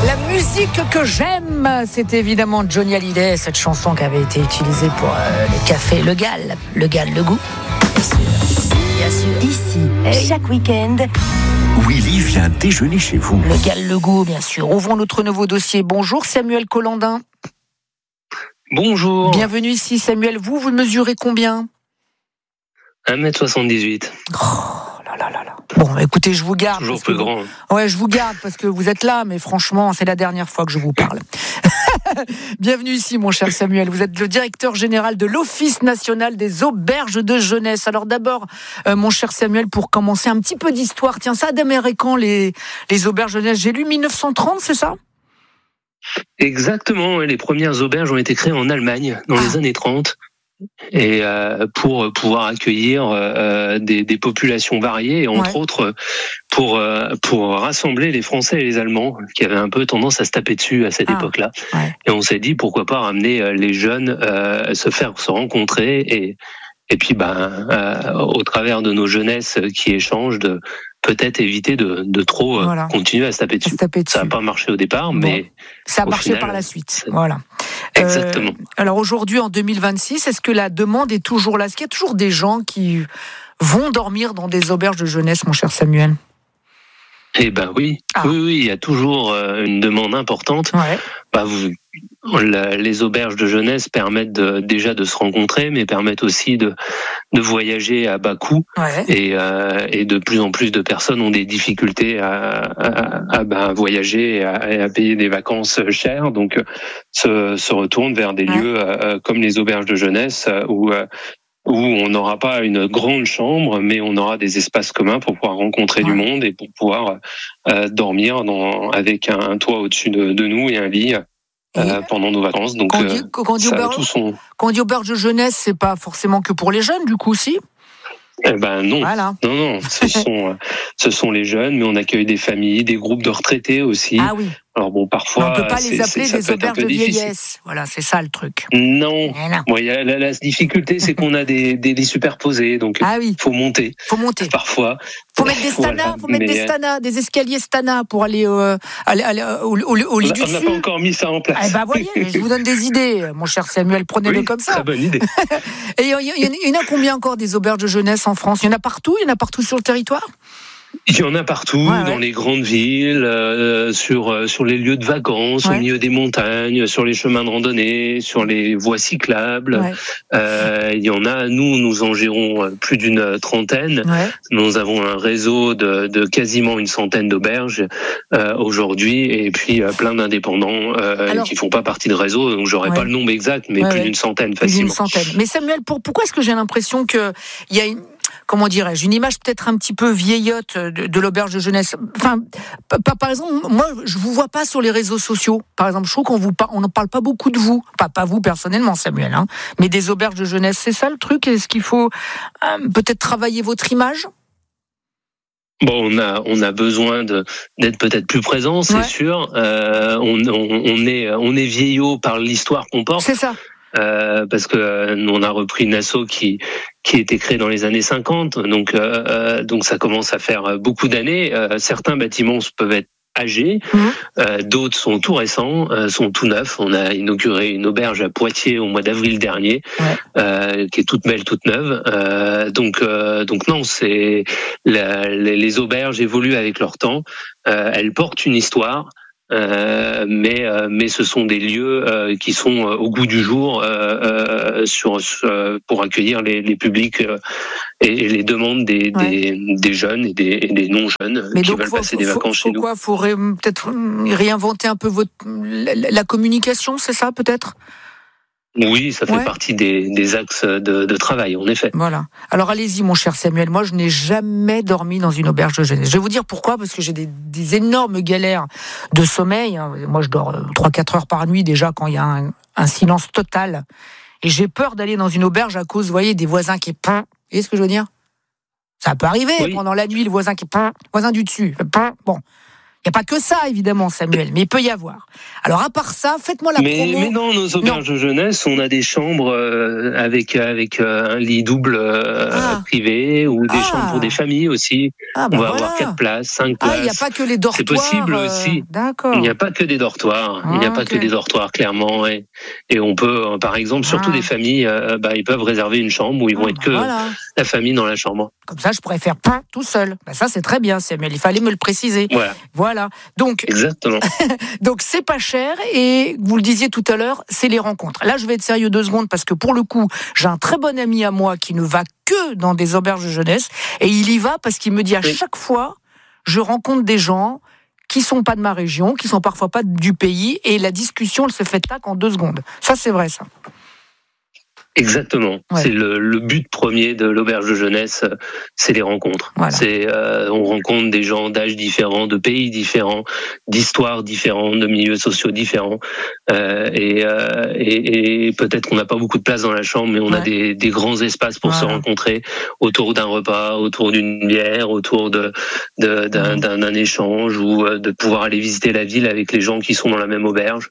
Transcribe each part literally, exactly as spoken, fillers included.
La musique que j'aime, c'est évidemment Johnny Hallyday, cette chanson qui avait été utilisée pour euh, le café Le Gall, Le Gall, le goût. Bien sûr. Ici, hey. Chaque week-end, Willy vient déjeuner chez vous. Le Gall, le goût, bien sûr. Ouvrons notre nouveau dossier. Bonjour Samuel Collandin. Bonjour. Bienvenue ici Samuel. Vous, vous mesurez combien ? un mètre soixante-dix-huit. Oh là là là là. Bon, écoutez, je vous garde. Toujours plus vous... grand. Ouais, je vous garde parce que vous êtes là, mais franchement, c'est la dernière fois que je vous parle. Bienvenue ici, mon cher Samuel. Vous êtes le directeur général de l'Office national des auberges de jeunesse. Alors d'abord, euh, mon cher Samuel, pour commencer, un petit peu d'histoire. Tiens, ça a démarré quand les, les auberges de jeunesse ? J'ai lu mille neuf cent trente, c'est ça ? Exactement. Les premières auberges ont été créées en Allemagne dans ah. les années trente. Et euh, pour pouvoir accueillir euh, des, des populations variées, et entre ouais. autres pour euh, pour rassembler les Français et les Allemands qui avaient un peu tendance à se taper dessus à cette ah. époque-là. Ouais. Et on s'est dit pourquoi pas ramener les jeunes euh, se faire se rencontrer et et puis ben euh, au travers de nos jeunesses qui échangent de peut-être éviter de, de trop voilà. continuer à se taper dessus. Se taper dessus. Ça n'a pas marché au départ, bon. mais ça a marché final, par la suite. Voilà. Exactement. Euh, alors aujourd'hui, en deux mille vingt-six, est-ce que la demande est toujours là ? Est-ce qu'il y a toujours des gens qui vont dormir dans des auberges de jeunesse, mon cher Samuel ? Eh ben oui, ah. oui, oui, il y a toujours une demande importante. Ouais. Bah, vous, la, les auberges de jeunesse permettent de, déjà de se rencontrer, mais permettent aussi de, de voyager à bas coût. Ouais. Et, euh, et de plus en plus de personnes ont des difficultés à, à, à bah, voyager et à, et à payer des vacances chères, donc se, se retournent vers des ouais. lieux euh, comme les auberges de jeunesse où euh, où on n'aura pas une grande chambre, mais on aura des espaces communs pour pouvoir rencontrer ouais. du monde et pour pouvoir euh, dormir dans, avec un, un toit au-dessus de, de nous et un lit euh, pendant nos vacances. Donc, quand on dit, quand on dit auberge, tout son... quand on dit auberge de jeunesse, c'est pas forcément que pour les jeunes, du coup, si ? Eh ben non, voilà. non, non. Ce sont, ce sont les jeunes, mais on accueille des familles, des groupes de retraités aussi. Ah oui. Alors bon, parfois, mais on peut pas les appeler des auberges de difficile. vieillesse. Voilà, c'est ça le truc. Non. Bon, y a, la, la difficulté, c'est qu'on a des, des lits superposés, donc ah oui. faut monter. Faut monter. Parfois. Faut mettre des stanas, voilà. faut mettre mais des stanas, des escaliers stanas pour aller, euh, aller, aller au, au, au lit on du dessus. On n'a pas encore mis ça en place. Eh ben voyez, je vous donne des idées, mon cher Samuel, prenez-le oui, comme ça. Très bonne idée. Et il y, y, y en a combien encore des auberges de jeunesse en France ? Il y en a partout, il y en a partout sur le territoire ? Il y en a partout, ouais, dans ouais. les grandes villes, euh, sur euh, sur les lieux de vacances, ouais. au milieu des montagnes, sur les chemins de randonnée, sur les voies cyclables. Ouais. Euh, il y en a, nous, nous en gérons plus d'une trentaine. Ouais. Nous avons un réseau de, de quasiment une centaine d'auberges euh, aujourd'hui, et puis euh, plein d'indépendants euh, Alors, qui font pas partie de réseau. Donc j'aurais ouais. pas le nombre exact, mais ouais, plus ouais. d'une centaine plus facilement. D'une centaine. Mais Samuel, pour, pourquoi est-ce que j'ai l'impression que il y a une comment dirais-je, une image peut-être un petit peu vieillotte de, de l'auberge de jeunesse. Enfin, par, par exemple, moi, je vous vois pas sur les réseaux sociaux. Par exemple, je trouve qu'on vous par, on n'en parle pas beaucoup de vous. Pas, pas vous personnellement, Samuel, hein, mais des auberges de jeunesse. C'est ça le truc ? Est-ce qu'il faut euh, peut-être travailler votre image ? Bon, on a on a besoin de d'être peut-être plus présent, c'est ouais. sûr. Euh, on, on on est on est vieillot par l'histoire qu'on porte. C'est ça. Euh, parce que euh, on a repris une asso qui qui a été créée dans les années cinquante, donc euh, donc ça commence à faire beaucoup d'années. Euh, certains bâtiments peuvent être âgés, mmh. euh, d'autres sont tout récents, euh, sont tout neufs. On a inauguré une auberge à Poitiers au mois d'avril dernier, ouais. euh, qui est toute belle, toute neuve. Euh, donc euh, donc non, c'est la, les, les auberges évoluent avec leur temps. Euh, elles portent une histoire. Euh, mais euh, mais ce sont des lieux euh, qui sont euh, au goût du jour euh, euh, sur, sur pour accueillir les, les publics euh, et, et les demandes des, ouais. des des jeunes et des, et des non jeunes mais qui donc, veulent faut, passer faut, des vacances faut, chez faut nous. Quoi, faut ré, peut-être réinventer un peu votre la, la communication, c'est ça peut-être? Oui, ça fait ouais. partie des, des axes de, de travail, en effet. Voilà. Alors allez-y, mon cher Samuel. Moi, je n'ai jamais dormi dans une auberge de jeunesse. Je vais vous dire pourquoi, parce que j'ai des, des énormes galères de sommeil. Moi, je dors trois à quatre heures par nuit déjà quand il y a un, un silence total. Et j'ai peur d'aller dans une auberge à cause, vous voyez, des voisins qui... Vous voyez ce que je veux dire? Ça peut arriver oui. pendant la nuit, le voisin qui... Le voisin du dessus. Bon. Il n'y a pas que ça, évidemment, Samuel, mais il peut y avoir. Alors, à part ça, faites-moi la mais, promo. Mais dans nos auberges non. de jeunesse, on a des chambres euh, avec, avec euh, un lit double euh, ah. privé ou des ah. chambres pour des familles aussi. Ah, bah on va voilà. avoir quatre places, cinq places. Ah, il n'y a pas que les dortoirs. C'est possible euh... aussi. D'accord. Il n'y a pas que des dortoirs. Ah, il n'y a pas okay. que des dortoirs, clairement. Et, et on peut, euh, par exemple, surtout ah. des familles, euh, bah, ils peuvent réserver une chambre où ils vont ah, être que voilà. la famille dans la chambre. Comme ça, je pourrais faire pain tout seul. Bah, ça, c'est très bien, Samuel. Il fallait me le préciser. Voilà. Voilà. Donc, exactement. donc, c'est pas cher et vous le disiez tout à l'heure, c'est les rencontres. Là, je vais être sérieux deux secondes parce que pour le coup, j'ai un très bon ami à moi qui ne va que dans des auberges de jeunesse et il y va parce qu'il me dit à oui. chaque fois, je rencontre des gens qui sont pas de ma région, qui sont parfois pas du pays et la discussion, elle se fait tac en deux secondes. Ça, c'est vrai, ça. Exactement. Ouais. C'est le, le but premier de l'auberge de jeunesse, c'est les rencontres. Voilà. C'est euh, on rencontre des gens d'âges différents, de pays différents, d'histoires différentes, de milieux sociaux différents. Euh, et, euh, et, et peut-être qu'on n'a pas beaucoup de place dans la chambre, mais on ouais. a des, des grands espaces pour voilà. se rencontrer autour d'un repas, autour d'une bière, autour de, de d'un, ouais. d'un, d'un échange ou de pouvoir aller visiter la ville avec les gens qui sont dans la même auberge.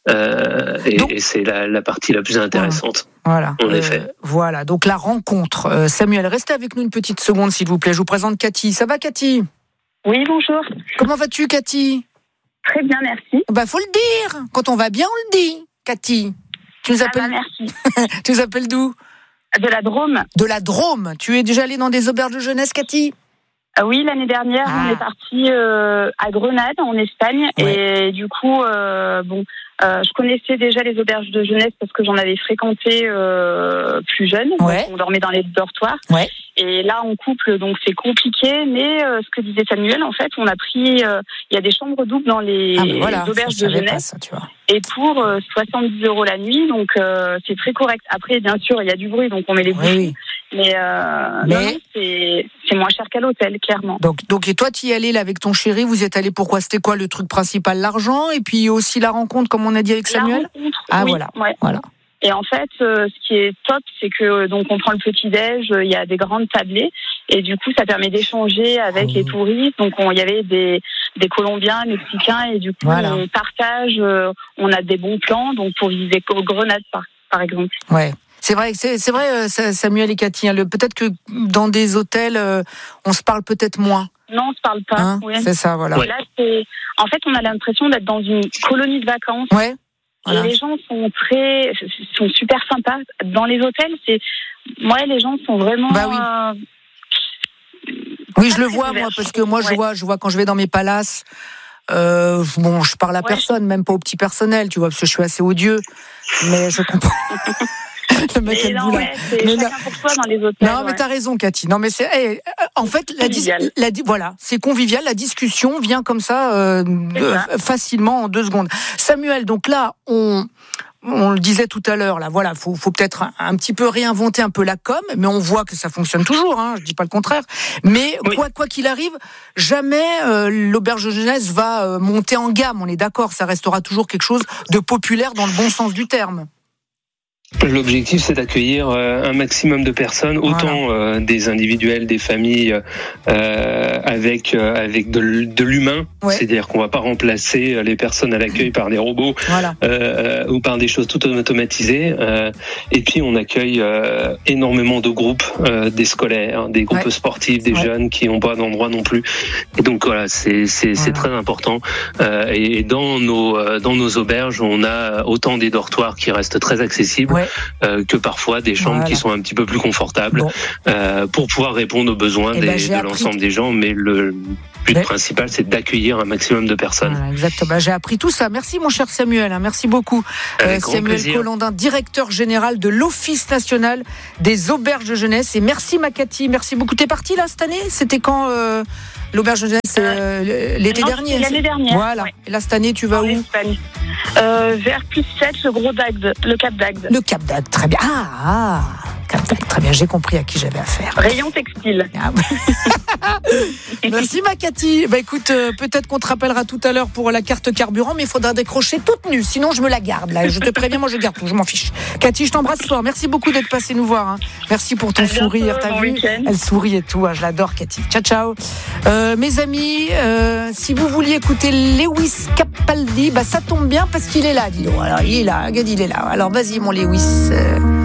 Euh, et, Donc, et c'est la, la partie la plus intéressante. Voilà. En effet. Euh, voilà. Donc la rencontre. Euh, Samuel, restez avec nous une petite seconde, s'il vous plaît. Je vous présente Cathy. Ça va, Cathy ? Oui, bonjour. Comment vas-tu, Cathy ? Très bien, merci. Bah, faut le dire. Quand on va bien, on le dit, Cathy. Tu nous appelles ? Ah bah, merci. Tu nous appelles d'où ? De la Drôme. De la Drôme. Tu es déjà allée dans des auberges de jeunesse, Cathy ? Ah oui, l'année dernière, ah. on est parti euh, à Grenade, en Espagne, ouais. et du coup, euh, bon, euh, je connaissais déjà les auberges de jeunesse parce que j'en avais fréquenté euh, plus jeune. Ouais. On dormait dans les dortoirs. Ouais. Et là, en couple, donc c'est compliqué. Mais euh, ce que disait Samuel, en fait, on a pris, il euh, y a des chambres doubles dans les, ah, voilà, les auberges de jeunesse. Pas ça, tu vois. Et pour euh, soixante-dix euros la nuit, donc euh, c'est très correct. Après, bien sûr, il y a du bruit, donc on met les bouchons. Oui. Mais, euh, mais... Non, c'est, c'est moins cher qu'à l'hôtel, clairement. Donc, donc et toi, tu y allais là avec ton chéri, vous êtes allés pourquoi ? C'était quoi le truc principal ? L'argent et puis aussi la rencontre, comme on a dit avec Samuel ? La rencontre, ah, oui, voilà. Ouais. voilà. Et en fait, euh, ce qui est top, c'est que donc on prend le petit-déj, il euh, y a des grandes tablées, et du coup, ça permet d'échanger avec oh. les touristes. Donc, il y avait des, des Colombiens, Mexicains, et du coup, voilà. on partage, euh, on a des bons plans, donc pour visiter Grenade, par, par exemple. Ouais. C'est vrai, c'est, c'est vrai, Samuel et Cathy. Hein, le, peut-être que dans des hôtels, euh, on se parle peut-être moins. Non, on se parle pas. Hein, oui. C'est ça, voilà. Et là, c'est... En fait, on a l'impression d'être dans une colonie de vacances. Ouais. Voilà. Et les gens sont très, sont super sympas. Dans les hôtels, c'est, moi, les gens sont vraiment. Bah oui. Euh... Oui, je le vois moi, parce que moi, ouais. je vois, je vois quand je vais dans mes palaces. Euh, bon, je parle à ouais. personne, même pas au petit personnel, tu vois, parce que je suis assez odieux. Mais je comprends. Le mec mais non, ouais, c'est mais chacun non. pour soi dans les hôtels. Non, mais ouais. t'as raison, Cathy. Non, mais c'est, hey, en fait, la, dis, la voilà, c'est convivial. La discussion vient comme ça, euh, euh, facilement en deux secondes. Samuel, donc là, on, on le disait tout à l'heure, là, voilà, faut, faut peut-être un, un petit peu réinventer un peu la com, mais on voit que ça fonctionne toujours. Hein, je dis pas le contraire. Mais oui. quoi, quoi qu'il arrive, jamais euh, l'auberge de jeunesse va euh, monter en gamme. On est d'accord, ça restera toujours quelque chose de populaire dans le bon sens du terme. L'objectif, c'est d'accueillir euh, un maximum de personnes, autant voilà. euh, des individuels, des familles, euh, avec euh, avec de, de l'humain. Ouais. C'est-à-dire qu'on va pas remplacer les personnes à l'accueil par des robots voilà. euh, ou par des choses tout automatisées. Euh, et puis, on accueille euh, énormément de groupes, euh, des scolaires, des groupes ouais. sportifs, des ouais. jeunes qui n'ont pas d'endroit non plus. Et donc voilà, c'est c'est, voilà. c'est très important. Euh, et dans nos dans nos auberges, on a autant des dortoirs qui restent très accessibles. Ouais. Euh, que parfois des chambres voilà. qui sont un petit peu plus confortables bon. euh, pour pouvoir répondre aux besoins des, ben, de appris... l'ensemble des gens, mais le but ben... principal, c'est d'accueillir un maximum de personnes. Voilà, exactement. Ben, j'ai appris tout ça. Merci mon cher Samuel, hein. Merci beaucoup. Euh, Samuel Collandin, directeur général de l'Office national des auberges de jeunesse. Et merci ma Cathy, merci beaucoup. T'es partie là cette année ? C'était quand euh, l'auberge de jeunesse euh, l'été non, dernier. L'année dernière. Voilà. Ouais. Et là cette année, tu vas en où Espagne. Euh, vers plus sept, le gros d'Agde, le Cap d'Agde. Le Cap d'Agde, très bien. Ah, ah Très bien, j'ai compris à qui j'avais affaire. Rayon textile. Ah, merci ma Cathy. Bah écoute, euh, peut-être qu'on te rappellera tout à l'heure pour la carte carburant, mais il faudra décrocher toute nue, sinon je me la garde là. Je te préviens, moi je garde tout, je m'en fiche. Cathy, je t'embrasse fort. Merci beaucoup d'être passée nous voir. Hein. Merci pour ton sourire. T'as vu ? Elle sourit et tout. Hein. Je l'adore, Cathy. Ciao, ciao. Euh, mes amis, euh, si vous vouliez écouter Lewis Capaldi, bah ça tombe bien parce qu'il est là, dis donc. Alors il est là, regarde, il est là. Alors vas-y mon Lewis. Euh...